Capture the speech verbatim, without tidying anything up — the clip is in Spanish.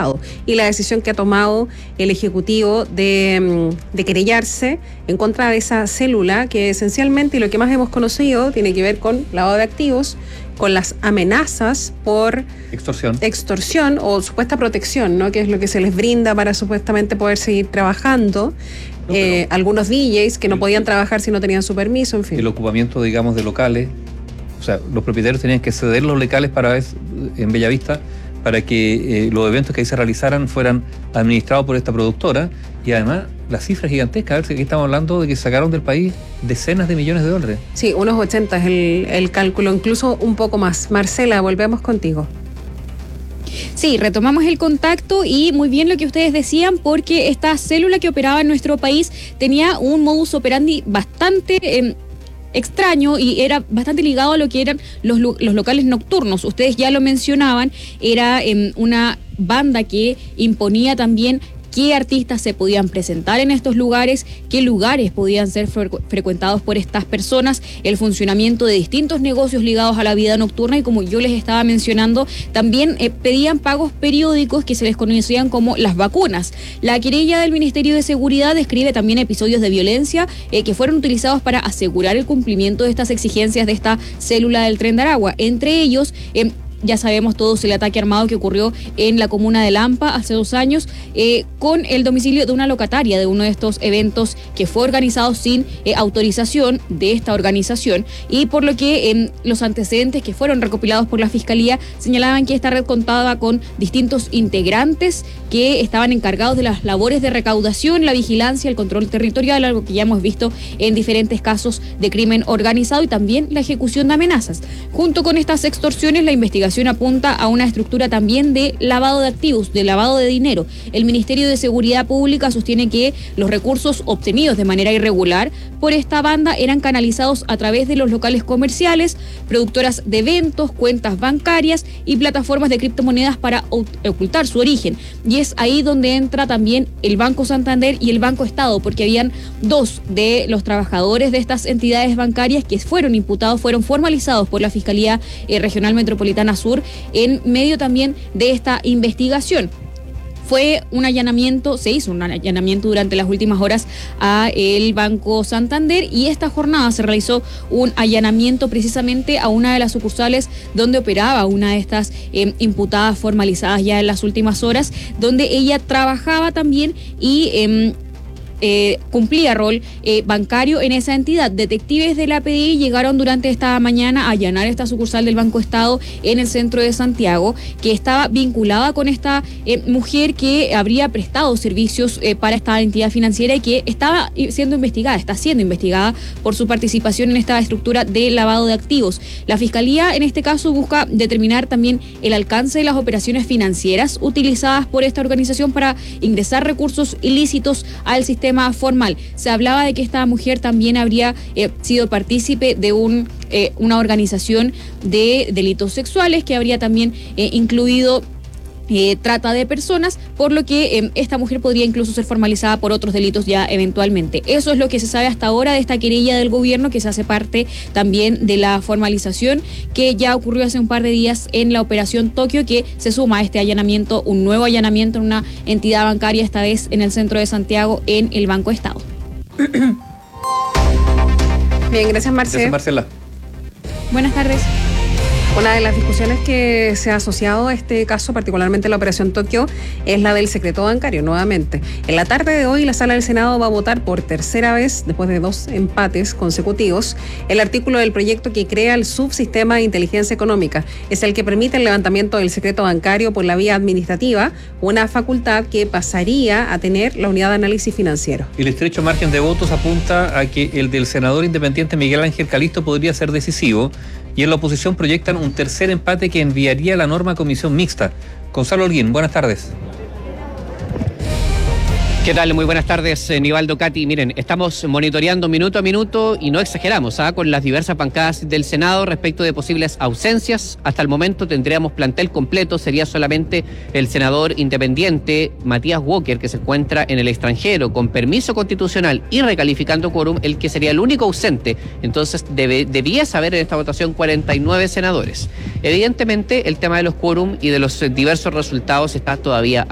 Estado y la decisión que ha tomado el Ejecutivo de, de querellarse en contra de esa célula que esencialmente, y lo que más hemos conocido, tiene que ver con lavado de activos, con las amenazas por extorsión, extorsión o supuesta protección, ¿no? Que es lo que se les brinda para supuestamente poder seguir trabajando. No, eh, algunos D Js que no podían trabajar si no tenían su permiso, en fin. El ocupamiento, digamos, de locales. O sea, los propietarios tenían que ceder los locales para en Bellavista para que eh, los eventos que ahí se realizaran fueran administrados por esta productora. Y además, la cifra es gigantesca. A ver, si aquí estamos hablando de que sacaron del país decenas de millones de dólares. Sí, unos ochenta es el, el cálculo, incluso un poco más. Marcela, volvemos contigo. Sí, retomamos el contacto y muy bien lo que ustedes decían, porque esta célula que operaba en nuestro país tenía un modus operandi bastante Eh, extraño y era bastante ligado a lo que eran los, los locales nocturnos. Ustedes ya lo mencionaban, era eh, una banda que imponía también qué artistas se podían presentar en estos lugares, qué lugares podían ser fre- frecuentados por estas personas, el funcionamiento de distintos negocios ligados a la vida nocturna y, como yo les estaba mencionando, también eh, pedían pagos periódicos que se les conocían como las vacunas. La querella del Ministerio de Seguridad describe también episodios de violencia eh, que fueron utilizados para asegurar el cumplimiento de estas exigencias de esta célula del Tren de Aragua. Entre ellos, eh, ya sabemos todos el ataque armado que ocurrió en la comuna de Lampa hace dos años eh, con el domicilio de una locataria de uno de estos eventos que fue organizado sin eh, autorización de esta organización, y por lo que eh, los antecedentes que fueron recopilados por la Fiscalía señalaban que esta red contaba con distintos integrantes que estaban encargados de las labores de recaudación, la vigilancia, el control territorial, algo que ya hemos visto en diferentes casos de crimen organizado, y también la ejecución de amenazas. Junto con estas extorsiones, la investigación apunta a una estructura también de lavado de activos, de lavado de dinero. El Ministerio de Seguridad Pública sostiene que los recursos obtenidos de manera irregular por esta banda eran canalizados a través de los locales comerciales, productoras de eventos, cuentas bancarias y plataformas de criptomonedas para ocultar su origen. Y es ahí donde entra también el Banco Santander y el Banco Estado, porque habían dos de los trabajadores de estas entidades bancarias que fueron imputados, fueron formalizados por la Fiscalía eh, Regional Metropolitana Sur en medio también de esta investigación. Fue un allanamiento, se hizo un allanamiento durante las últimas horas a el Banco Santander, y esta jornada se realizó un allanamiento precisamente a una de las sucursales donde operaba una de estas eh, imputadas formalizadas ya en las últimas horas, donde ella trabajaba también y eh, Eh, cumplía rol eh, bancario en esa entidad. Detectives de la P D I llegaron durante esta mañana a allanar esta sucursal del Banco Estado en el centro de Santiago, que estaba vinculada con esta eh, mujer que habría prestado servicios eh, para esta entidad financiera y que estaba siendo investigada, está siendo investigada por su participación en esta estructura de lavado de activos. La Fiscalía en este caso busca determinar también el alcance de las operaciones financieras utilizadas por esta organización para ingresar recursos ilícitos al sistema formal. Se hablaba de que esta mujer también habría eh, sido partícipe de un, eh, una organización de delitos sexuales que habría también eh, incluido Eh, trata de personas, por lo que eh, esta mujer podría incluso ser formalizada por otros delitos ya eventualmente. Eso es lo que se sabe hasta ahora de esta querella del gobierno, que se hace parte también de la formalización que ya ocurrió hace un par de días en la operación Tokio, que se suma a este allanamiento, un nuevo allanamiento en una entidad bancaria, esta vez en el centro de Santiago, en el Banco Estado. Bien, gracias, Marce. Gracias, Marcela. Buenas tardes. Una de las discusiones que se ha asociado a este caso, particularmente la operación Tokio, es la del secreto bancario, nuevamente. En la tarde de hoy, la Sala del Senado va a votar por tercera vez, después de dos empates consecutivos, el artículo del proyecto que crea el subsistema de inteligencia económica. Es el que permite el levantamiento del secreto bancario por la vía administrativa, una facultad que pasaría a tener la unidad de análisis financiero. El estrecho margen de votos apunta a que el del senador independiente Miguel Ángel Calisto podría ser decisivo, y en la oposición proyectan un tercer empate que enviaría la norma a comisión mixta. Gonzalo Holguín, buenas tardes. ¿Qué tal? Muy buenas tardes, Nivaldo, Katy. Miren, estamos monitoreando minuto a minuto y no exageramos, ¿ah? con las diversas bancadas del Senado respecto de posibles ausencias. Hasta el momento tendríamos plantel completo, sería solamente el senador independiente Matías Walker, que se encuentra en el extranjero con permiso constitucional y recalificando quórum, el que sería el único ausente. Entonces debe, debía saber en esta votación cuarenta y nueve senadores. Evidentemente el tema de los quórum y de los diversos resultados está todavía